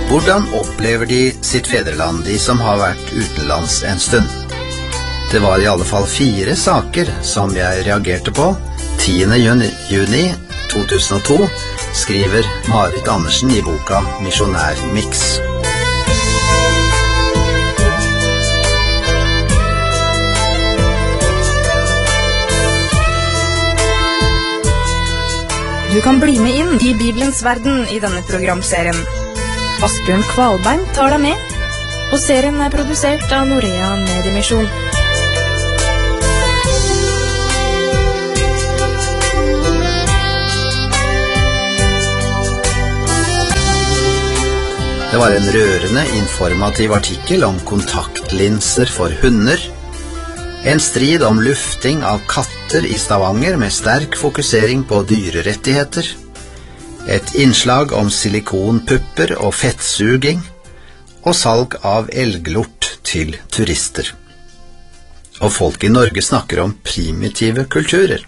Hvordan opplever de sitt fedreland, de som har vært utenlands en stund? Det var i alle fall 4 saker som jeg reagerte på. 10. juni 2002 skriver Marit Andersen i boka Misjonær Mix. Du kan bli med inn i Bibelens verden i denne programserien. Asbjørn Kvalbein tar deg med, og serien er produsert av Norea Mediemisjon. Det var en rørende, informativ artikkel om kontaktlinser for hunder, en strid om lufting av katter i Stavanger med sterk fokusering på dyrerettigheter, et innslag om silikonpupper og fettsuging, og salg av elglort til turister. Og folk i Norge snakker om primitive kulturer.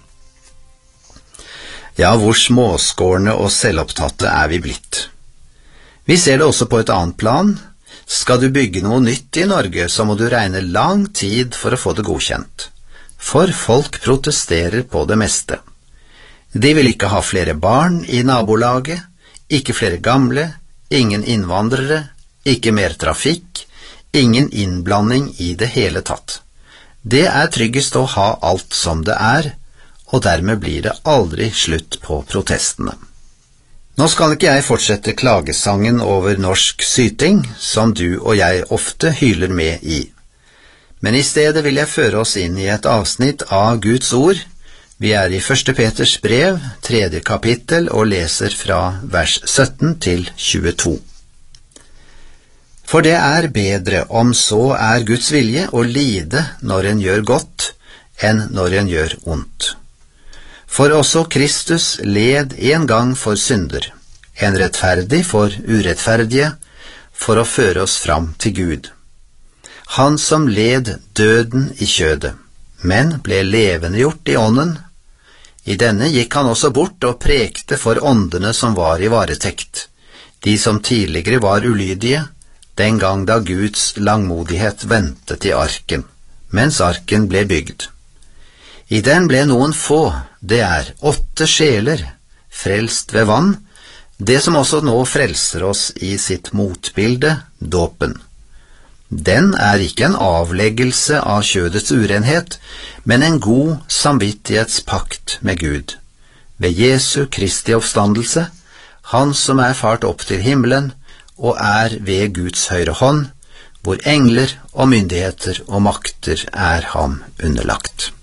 Ja, hvor småskårne og selvopptatte er vi blitt. Vi ser det også på et annet plan. Skal du bygge noe nytt i Norge, så må du regne lang tid for å få det godkjent. For folk protesterer på det meste. De vil ikke ha flere barn i nabolaget, ikke flere gamle, ingen innvandrere, ikke mer trafikk, ingen innblanding i det hele tatt. Det er tryggest å ha alt som det er, og dermed blir det aldri slutt på protestene. Nå skal ikke jeg fortsette klagesangen over norsk syting, som du og jeg ofte hyler med i. Men i stedet vil jeg føre oss inn i et avsnitt av Guds ord. Vi er i 1. Peters brev, 3. kapittel, og leser fra vers 17 til 22. For det er bedre, om så er Guds vilje, å lide når en gjør godt, enn når en gjør ondt. For også Kristus led en gang for synder, en rettferdig for urettferdige, for å føre oss fram til Gud. Han som led døden i kjødet, men ble levendegjort i ånden. I denne gikk han også bort og prekte for åndene som var i varetekt, de som tidligere var ulydige, den gang da Guds langmodighet ventet i arken, mens arken ble bygd. I den ble noen få, det er 8 sjeler, frelst ved vann, det som også nå frelser oss i sitt motbilde, dåpen. Den er ikke en avleggelse av kjødets urenhet, men en god samvittighetspakt med Gud. Ved Jesu Kristi oppstandelse, han som er fart opp til himmelen, og er ved Guds høyre hånd, hvor engler og myndigheter og makter er ham underlagt.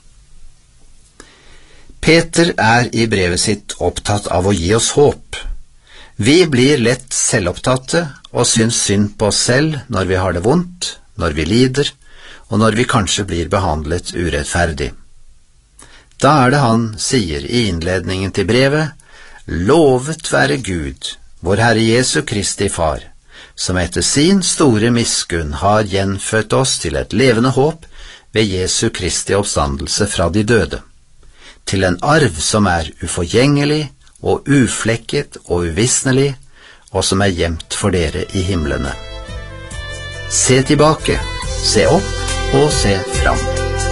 Peter er i brevet sitt opptatt av å gi oss håp. Vi blir lett selvopptatte og syns synd på oss selv når vi har det vondt, når vi lider, og når vi kanskje blir behandlet urettferdig. Da er det han sier i innledningen til brevet, «Lovet være Gud, vår Herre Jesu Kristi Far, som etter sin store miskunn har gjenfødt oss til et levende håp ved Jesu Kristi oppstandelse fra de døde, til en arv som er uforgjengelig, og uflekket og uvisnelig, og som er gjemt for dere i himlene. Se tilbake, se opp og se fram.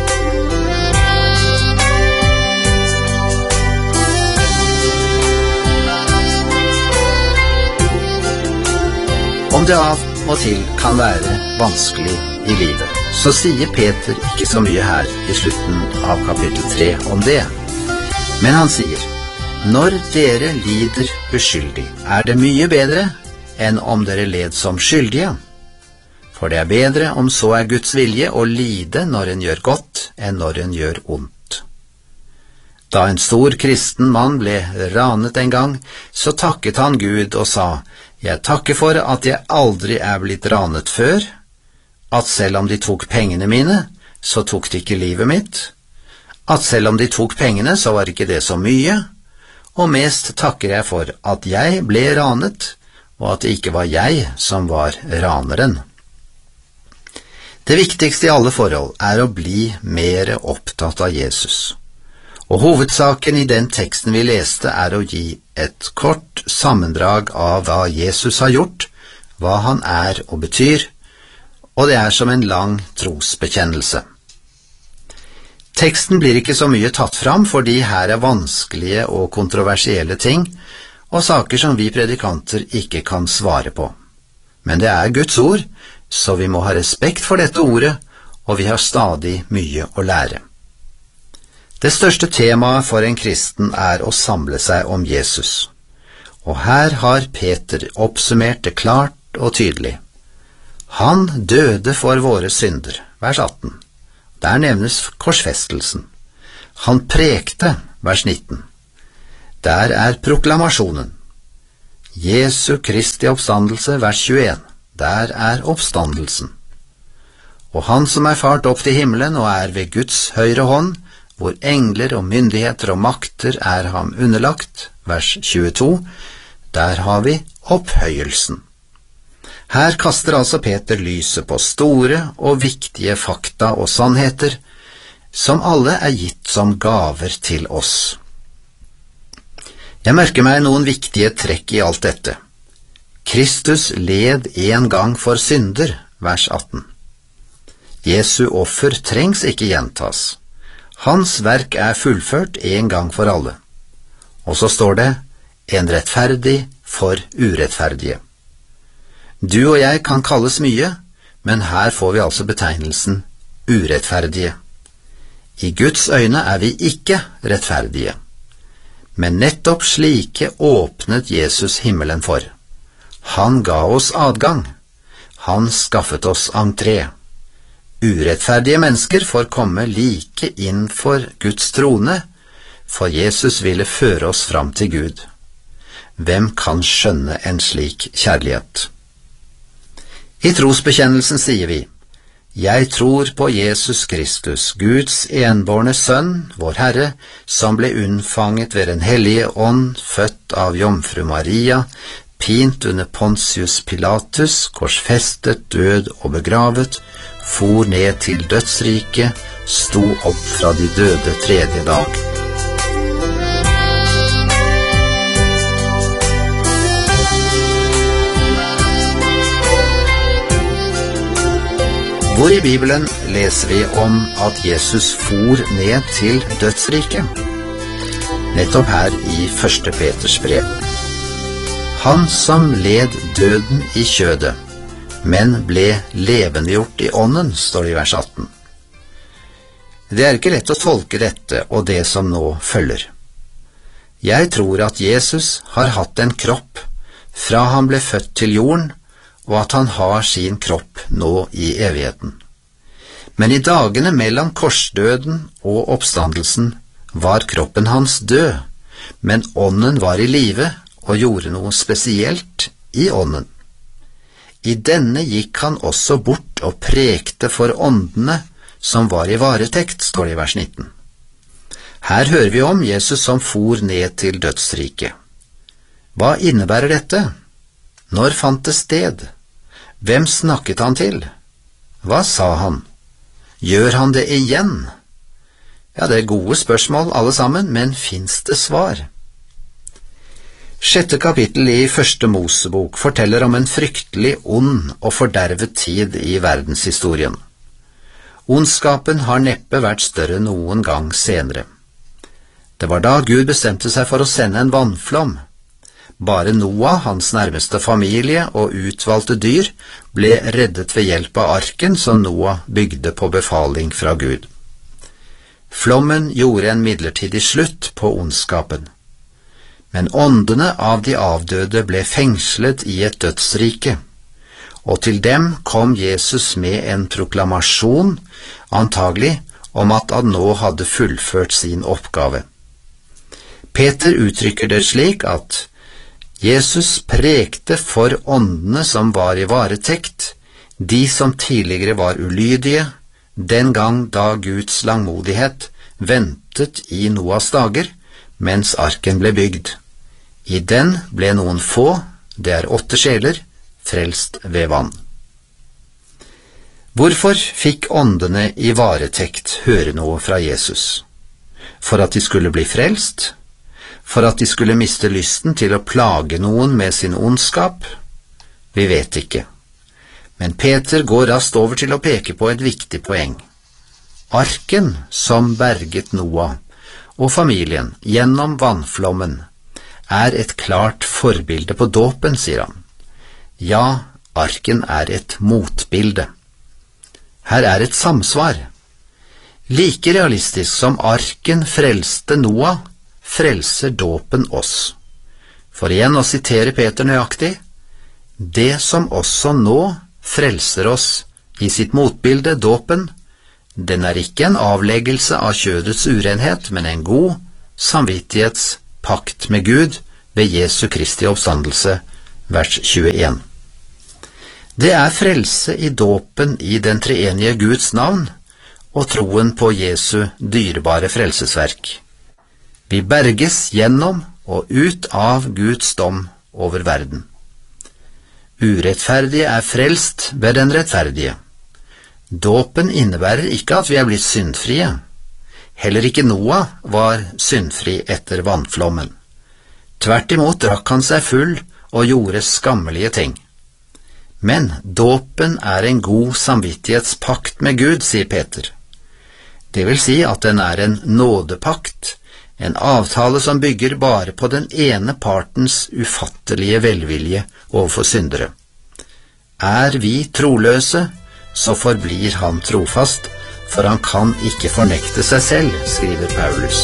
Om det av og til kan være vanskelig i livet, så sier Peter ikke så mye her i slutten av kapittel 3 om det. Men han sier, når dere lider uskyldig, er det mye bedre enn om dere led som skyldige. For det er bedre om så er Guds vilje å lide når en gjør godt, enn når en gjør ondt. Da en stor kristen mann ble ranet en gang, så takket han Gud og sa, «Jeg takker for at jeg aldri er blitt ranet før, at selv om de tok pengene mine, så tok de ikke livet mitt, at selv om de tok pengene, så var ikke det så mye, og mest takker jeg for at jeg ble ranet, og at det ikke var jeg som var raneren. Det viktigste i alle forhold er å bli mer opptatt av Jesus. Og hovedsaken i den teksten vi leste er å gi et kort sammendrag av hva Jesus har gjort, hva han er og betyr, og det er som en lang trosbekjennelse. Teksten blir ikke så mye tatt fram fordi her er vanskelige og kontroversielle ting, og saker som vi predikanter ikke kan svare på. Men det er Guds ord, så vi må ha respekt for dette ordet, og vi har stadig mye å lære. Det største temaet for en kristen er å samle seg om Jesus. Og her har Peter oppsummert det klart og tydelig. Han døde for våre synder, vers 18. Der nevnes korsfestelsen. Han prekte, vers 19. Der er proklamasjonen. Jesu Kristi oppstandelse, vers 21. Der er oppstandelsen. Og han som er fart opp til himmelen og er ved Guds høyre hånd, hvor engler og myndigheter og makter er ham underlagt, vers 22, der har vi opphøyelsen. Her kaster altså Peter lyset på store og viktige fakta og sannheter, som alle er gitt som gaver til oss. Jeg merker meg noen viktige trekk i alt dette. Kristus led en gang for synder, vers 18. Jesu offer trengs ikke gjentas. Hans verk er fullført en gang for alle. Og så står det, en rettferdig for urettferdige. Du og jeg kan kalles mye, men her får vi altså betegnelsen urettferdige. I Guds øyne er vi ikke rettferdige. Men nettopp slike åpnet Jesus himmelen for. Han ga oss adgang. Han skaffet oss entré. Urettferdige mennesker får komme like inn for Guds trone, for Jesus ville føre oss fram til Gud. Hvem kan skjønne en slik kjærlighet? I trosbekjennelsen sier vi, jeg tror på Jesus Kristus, Guds enbårne sønn, vår Herre, som ble unnfanget ved den hellige ånd, født av jomfru Maria, pint under Pontius Pilatus, korsfestet, død og begravet, for ned til dødsriket, sto opp fra de døde tredje dag. Hvor i Bibelen leser vi om at Jesus for ned til dødsriket? Nettopp her i 1. Peters brev. Han som led døden i kjødet, men ble levendegjort i ånden, står det i vers 18. Det er ikke lett å tolke dette og det som nå følger. Jeg tror at Jesus har hatt en kropp fra han ble født til jorden, og at han har sin kropp nå i evigheten. Men i dagene mellom korsdøden og oppstandelsen var kroppen hans død, men ånden var i live og gjorde noe spesielt i ånden. I denne gikk han også bort og prekte for åndene som var i varetekt, står det i vers 19. Her hører vi om Jesus som for ned til dødsriket. Hva innebærer dette? Når fant det sted? Hvem snakket han til? Hva sa han? Gjør han det igjen? Ja, det er gode spørsmål alle sammen, men finnes det svar? 6. kapittel i 1. Mosebok forteller om en fryktelig ond og fordervet tid i verdenshistorien. Ondskapen har neppe vært større noen gang senere. Det var da Gud bestemte seg for å sende en vannflom. Bare Noah, hans nærmeste familie og utvalgte dyr ble reddet ved hjelp av arken som Noah bygde på befaling fra Gud. Flommen gjorde en midlertidig slutt på ondskapen. Men åndene av de avdøde ble fengslet i et dødsrike, og til dem kom Jesus med en proklamasjon, antagelig om at han nå hadde fullført sin oppgave. Peter uttrykker det slik at Jesus prekte for åndene som var i varetekt, de som tidligere var ulydige, den gang da Guds langmodighet ventet i Noas dager, mens arken ble bygd. I den ble noen få, det er 8 sjeler, frelst ved vann. Hvorfor fikk åndene i varetekt høre noe fra Jesus? For at de skulle bli frelst? For at de skulle miste lysten til å plage noen med sin ondskap? Vi vet ikke. Men Peter går raskt over til å peke på et viktig poeng. Arken som berget Noah og familien gjennom vannflommen er et klart forbilde på dåpen, sier han. Ja, arken er et motbilde. Her er et samsvar. Like realistisk som arken frelste Noah, frelser dåpen oss. For igjen å sitere Peter nøyaktig, det som også nå frelser oss i sitt motbilde, dåpen, den er ikke en avleggelse av kjødets urenhet, men en god samvittighetspakt med Gud ved Jesu Kristi oppstandelse, vers 21. Det er frelse i dåpen i den treenige Guds navn og troen på Jesu dyrebare frelsesverk. Vi berges gjennom og ut av Guds dom over verden. Urettferdige er frelst ved den rettferdige. Dåpen innebærer ikke at vi er blitt syndfrie. Heller ikke Noah var syndfri etter vannflommen. Tvert imot drakk han seg full og gjorde skammelige ting. Men dåpen er en god samvittighetspakt med Gud, sier Peter. Det vil si at den er en nådepakt, en avtale som bygger bare på den ene partens ufattelige velvilje overfor syndere. Er vi troløse, så forblir han trofast, for han kan ikke fornekte seg selv, skriver Paulus.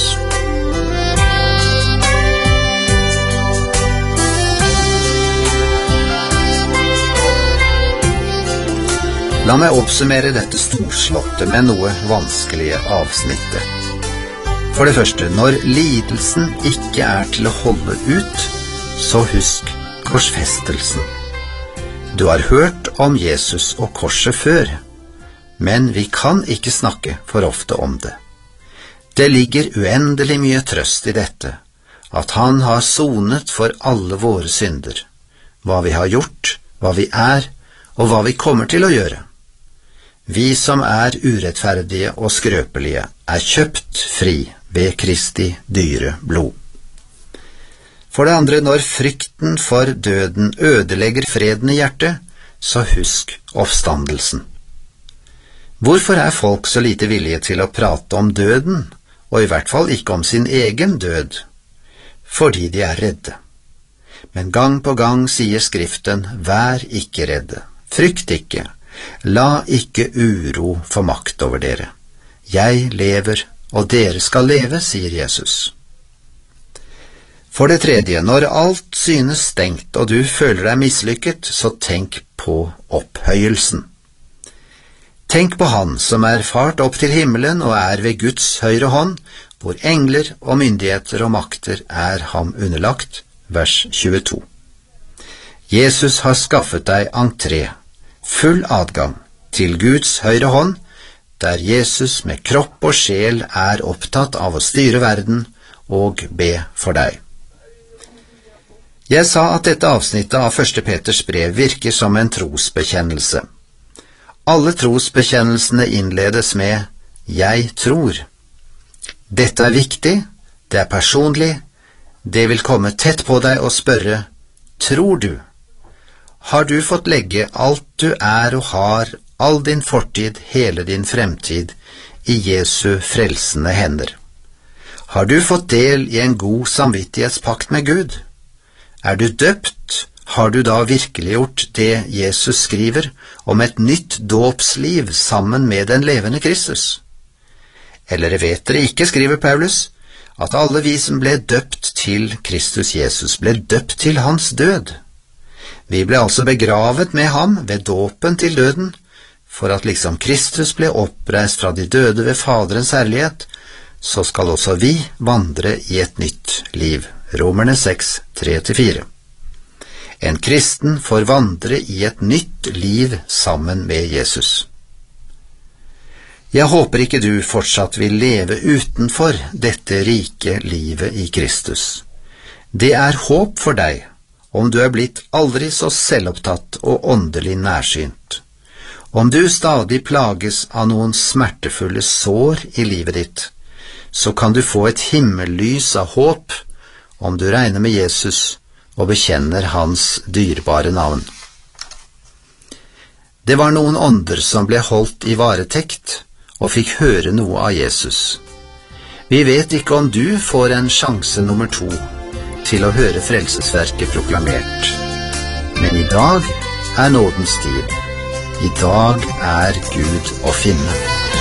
La meg oppsummere dette storslåtte, men noe vanskelige avsnittet. For det første, når lidelsen ikke er til å holde ut, så husk korsfestelsen. Du har hørt om Jesus og korset før, men vi kan ikke snakke for ofte om det. Det ligger uendelig mye trøst i dette, at han har sonet for alle våre synder, hva vi har gjort, hva vi er, og hva vi kommer til å gjøre. Vi som er urettferdige og skrøpelige, er kjøpt fri ved Kristi dyre blod. For det andre, når frykten for døden ødelegger freden i hjertet, så husk oppstandelsen. Hvorfor er folk så lite villige til å prate om døden, og i hvert fall ikke om sin egen død? Fordi de er redde. Men gang på gang sier Skriften, vær ikke redde, frykt ikke, la ikke uro få makt over dere. Jeg lever, og dere skal leve, sier Jesus. For det tredje, når alt synes stengt og du føler deg mislykket, så tenk på opphøyelsen. Tenk på han som er fart opp til himmelen og er ved Guds høyre hånd, hvor engler og myndigheter og makter er ham underlagt, vers 22. Jesus har skaffet deg entré, full adgang til Guds høyre hånd, der Jesus med kropp og sjel er opptatt av å styre verden og be for deg. Jeg sa at dette avsnittet av 1. Peters brev virker som en trosbekjennelse. Alle trosbekjennelsene innledes med «Jeg tror». Dette er viktig, det er personlig, det vil komme tett på deg og spørre «Tror du?» Har du fått legge alt du er og har, all din fortid, hele din fremtid, i Jesu frelsende hender? Har du fått del i en god samvittighetspakt med Gud? Er du døpt, har du da virkelig gjort det Jesus skriver om et nytt dåpsliv sammen med den levende Kristus? Eller vet dere ikke, skriver Paulus, at alle vi som ble døpt til Kristus Jesus ble døpt til hans død? Vi ble altså begravet med ham ved dåpen til døden, for at liksom Kristus ble oppreist fra de døde ved Faderens herlighet, så skal også vi vandre i et nytt liv. Romerne 6, 3-4. En kristen får vandre i et nytt liv sammen med Jesus. Jeg håper ikke du fortsatt vil leve utenfor dette rike livet i Kristus. Det er håp for deg, om du er blitt aldri så selvopptatt og åndelig nærsynt. Om du stadig plages av noen smertefulle sår i livet ditt, så kan du få et himmellys av håp om du regner med Jesus og bekjenner hans dyrebare navn. Det var noen ånder som ble holdt i varetekt og fikk høre noe av Jesus. Vi vet ikke om du får en sjanse nummer 2 til å høre frelsesverket proklamert. Men i dag er nådens tid. I dag er Gud å finne.